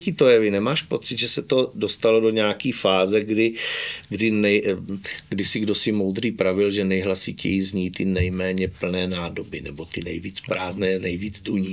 to je, vy nemáš pocit, že se to dostalo do nějaký fáze, kdy si kdo si moudrý pravil, že nejhlasitěji zní ty nejméně plné nádoby, nebo ty nejvíc prázdné, nejvíc duní.